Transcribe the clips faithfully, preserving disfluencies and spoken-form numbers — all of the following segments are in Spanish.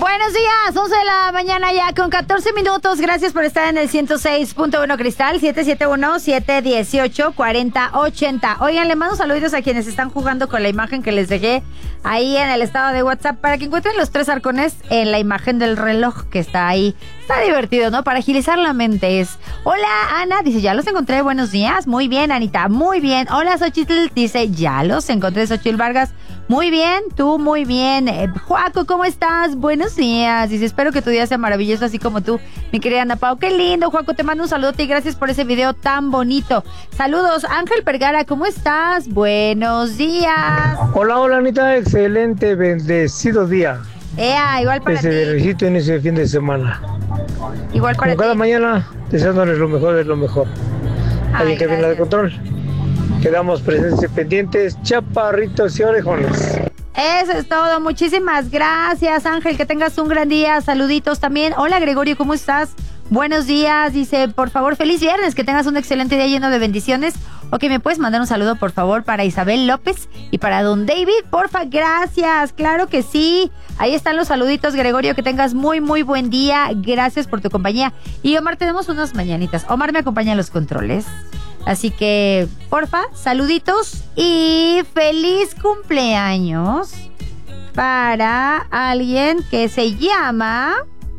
Buenos días, once de la mañana ya con catorce minutos. Gracias por estar en el ciento seis punto uno Cristal, siete siete uno, siete uno ocho, cuatro cero ocho cero. Oigan, le mando saludos a quienes están jugando con la imagen que les dejé ahí en el estado de WhatsApp para que encuentren los tres arcones en la imagen del reloj que está ahí. Está divertido, ¿no? Para agilizar la mente es... Hola, Ana, dice, ya los encontré, buenos días. Muy bien, Anita, muy bien. Hola, Xochitl, dice, ya los encontré, Xochitl Vargas. Muy bien, tú muy bien. Eh, Juaco, ¿cómo estás? Buenos días. Dice, espero que tu día sea maravilloso así como tú, mi querida Ana Pao. Qué lindo, Juaco, te mando un saludote y gracias por ese video tan bonito. Saludos, Ángel Pergara, ¿cómo estás? Buenos días. Hola, hola, Anita, excelente, bendecido día. Ea, igual para ese ti. Ese besito en ese fin de semana. Igual para Como ti. cada mañana, deseándoles lo mejor de lo mejor. Ahí que viene la de control. Quedamos presentes y pendientes, chaparritos y orejones. Eso es todo. Muchísimas gracias, Ángel. Que tengas un gran día. Saluditos también. Hola, Gregorio, ¿cómo estás? Buenos días. Dice, por favor, feliz viernes. Que tengas un excelente día lleno de bendiciones. Ok, ¿me puedes mandar un saludo, por favor, para Isabel López y para don David? Porfa, gracias. Claro que sí. Ahí están los saluditos, Gregorio. Que tengas muy, muy buen día. Gracias por tu compañía. Y Omar, tenemos unas mañanitas. Omar me acompaña en los controles. Así que, porfa, saluditos y feliz cumpleaños para alguien que se llama...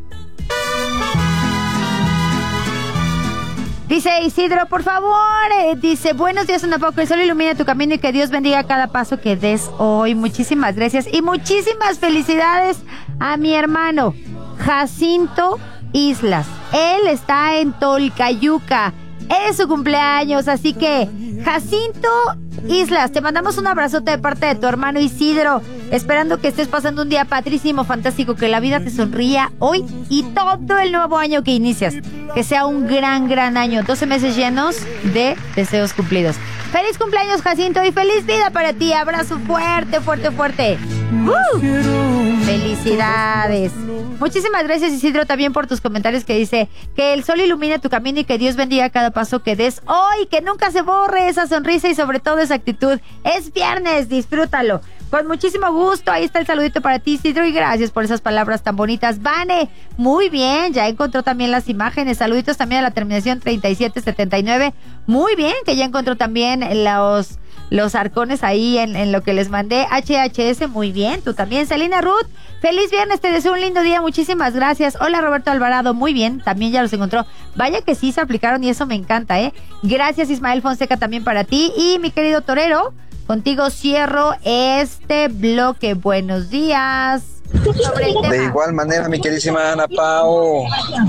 Dice Isidro, por favor, eh, dice, buenos días, Ana Pao, que el sol ilumine tu camino y que Dios bendiga cada paso que des hoy. Muchísimas gracias y muchísimas felicidades a mi hermano Jacinto Islas. Él está en Tolcayuca. Es su cumpleaños, así que Jacinto Islas, te mandamos un abrazote de parte de tu hermano Isidro, esperando que estés pasando un día padrísimo, fantástico, que la vida te sonría hoy y todo el nuevo año que inicias, que sea un gran, gran año, doce meses llenos de deseos cumplidos. Feliz cumpleaños, Jacinto, y feliz vida para ti. Abrazo fuerte, fuerte, fuerte. ¡Uh! Felicidades. Muchísimas gracias, Isidro, también por tus comentarios que dice que el sol ilumine tu camino y que Dios bendiga cada paso que des hoy, que nunca se borre esa sonrisa y sobre todo esa actitud. Es viernes, disfrútalo. Con muchísimo gusto, ahí está el saludito para ti, Isidro, y gracias por esas palabras tan bonitas. Vane, muy bien, ya encontró también las imágenes. Saluditos también a la terminación treinta y siete setenta y nueve. Muy bien, que ya encontró también los, los arcones ahí en, en lo que les mandé. H H S, muy bien, tú también. Celina Ruth, feliz viernes, te deseo un lindo día, muchísimas gracias. Hola, Roberto Alvarado, muy bien, también ya los encontró. Vaya que sí se aplicaron y eso me encanta, ¿eh? Gracias, Ismael Fonseca, también para ti. Y mi querido Torero, contigo cierro este bloque. Buenos días. De igual manera, mi queridísima Ana Pao,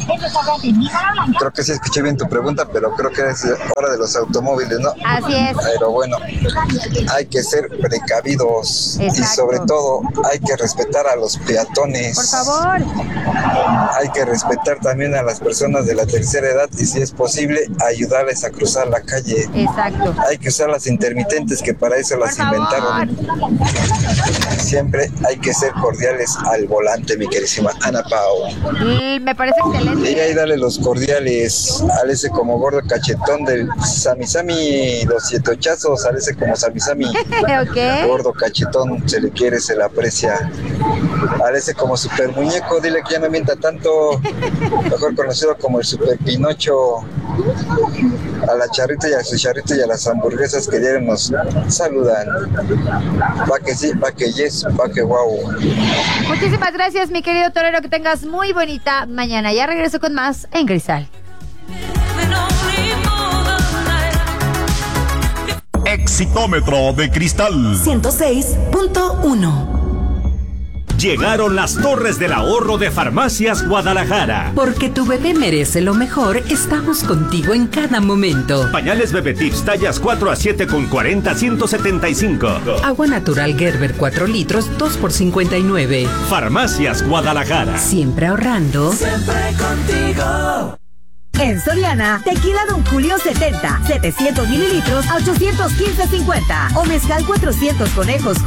creo que sí escuché bien tu pregunta, pero creo que es hora de los automóviles, ¿no? Así es. Pero bueno, hay que ser precavidos. Exacto. Y sobre todo hay que respetar a los peatones. Por favor. Hay que respetar también a las personas de la tercera edad y, si es posible, ayudarles a cruzar la calle. Exacto. Hay que usar las intermitentes, que para eso las Por inventaron. Favor. Siempre hay que ser cordiales al volante, mi queridísima Ana Pao. Mm, me parece excelente. Y ahí dale los cordiales al ese como gordo cachetón del Sami Sami, los siete ochazos, al ese como Sami Sami. Okay. Gordo cachetón, se le quiere, se le aprecia. Al ese como super muñeco, dile que ya no mienta tanto, mejor conocido como el Super Pinocho. A la charrita y a su charrito y a las hamburguesas que diario nos saludan. Va que sí, va que yes, va que wow. Muchísimas gracias, mi querido Torero, que tengas muy bonita mañana. Ya regreso con más en Cristal. Exitómetro de Cristal ciento seis punto uno. Llegaron las Torres del Ahorro de Farmacias Guadalajara. Porque tu bebé merece lo mejor, estamos contigo en cada momento. Pañales Bebé Tips tallas cuatro a siete con cuarenta, ciento setenta y cinco. Agua natural Gerber cuatro litros, dos por cincuenta y nueve. Farmacias Guadalajara. Siempre ahorrando. Siempre contigo. En Soriana, tequila Don Julio setenta, setecientos mililitros a ochocientos quince cincuenta. O mezcal cuatrocientos conejos